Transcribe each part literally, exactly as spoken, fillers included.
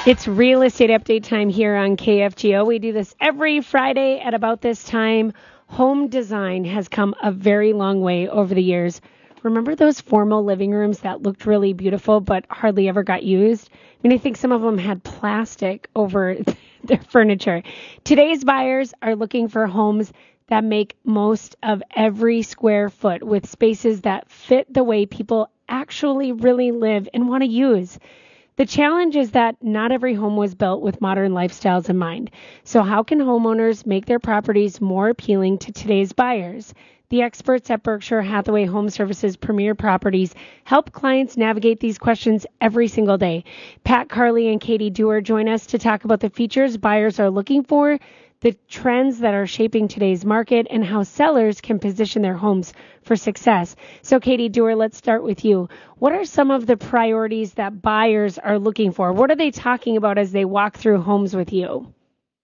It's real estate update time here on K F G O. We do this every Friday at about this time. Home design has come a very long way over the years. Remember those formal living rooms that looked really beautiful but hardly ever got used? I mean, I think some of them had plastic over their furniture. Today's buyers are looking for homes that make most of every square foot with spaces that fit the way people actually really live and want to use. The challenge is that not every home was built with modern lifestyles in mind. So how can homeowners make their properties more appealing to today's buyers? The experts at Berkshire Hathaway Home Services Premier Properties help clients navigate these questions every single day. Pat Carley and Katie Dewar join us to talk about the features buyers are looking for, the trends that are shaping today's market, and how sellers can position their homes for success. So, Katie Dewar, let's start with you. What are some of the priorities that buyers are looking for? What are they talking about as they walk through homes with you?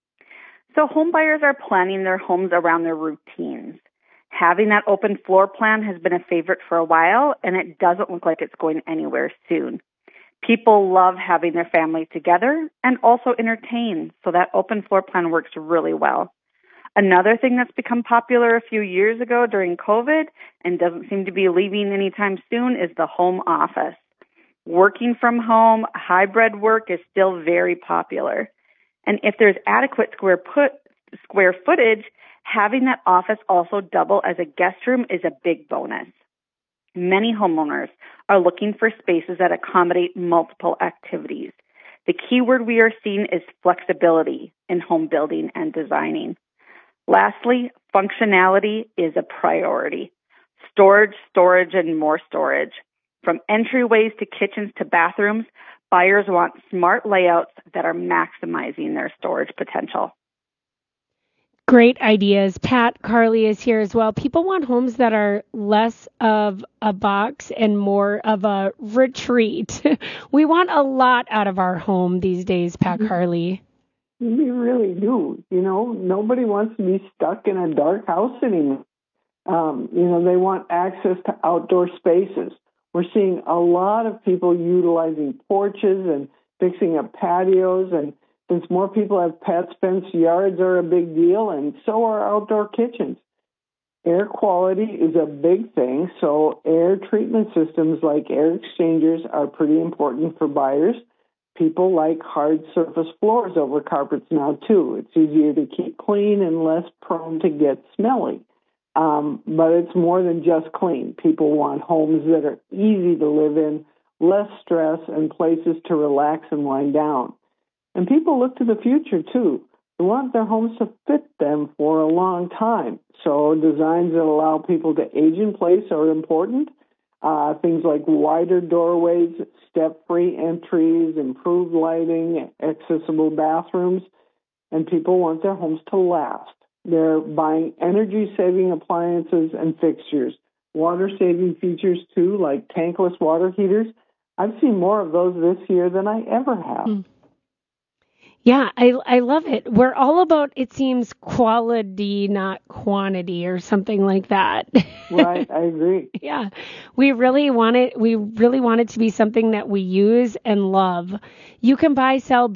So home buyers are planning their homes around their routines. Having that open floor plan has been a favorite for a while, and it doesn't look like it's going anywhere soon. People love having their family together and also entertain, so that open floor plan works really well. Another thing that's become popular a few years ago during COVID and doesn't seem to be leaving anytime soon is the home office. Working from home, hybrid work is still very popular. And if there's adequate square put, square footage, having that office also double as a guest room is a big bonus. Many homeowners are looking for spaces that accommodate multiple activities. The key word we are seeing is flexibility in home building and designing. Lastly, functionality is a priority. Storage, storage, and more storage. From entryways to kitchens to bathrooms, buyers want smart layouts that are maximizing their storage potential. Great ideas. Pat Carley is here as well. People want homes that are less of a box and more of a retreat. We want a lot out of our home these days, Pat Carley. We really do. You know, nobody wants to be stuck in a dark house anymore. Um, you know, they want access to outdoor spaces. We're seeing a lot of people utilizing porches and fixing up patios, and since more people have pets, fenced yards are a big deal, and so are outdoor kitchens. Air quality is a big thing, so air treatment systems like air exchangers are pretty important for buyers. People like hard surface floors over carpets now, too. It's easier to keep clean and less prone to get smelly. Um, but it's more than just clean. People want homes that are easy to live in, less stress, and places to relax and wind down. And people look to the future, too. They want their homes to fit them for a long time. So designs that allow people to age in place are important. Uh, things like wider doorways, step-free entries, improved lighting, accessible bathrooms. And people want their homes to last. They're buying energy-saving appliances and fixtures. Water-saving features, too, like tankless water heaters. I've seen more of those this year than I ever have. Mm. Yeah, I I love it. We're all about, it seems, quality, not quantity, or something like that. Right, I agree. Yeah, we really want it. We really want it to be something that we use and love. You can buy, sell,